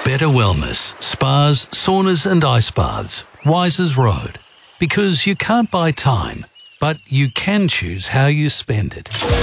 Better Wellness, spas, saunas and ice baths, Wisers Road. Because you can't buy time, but you can choose how you spend it.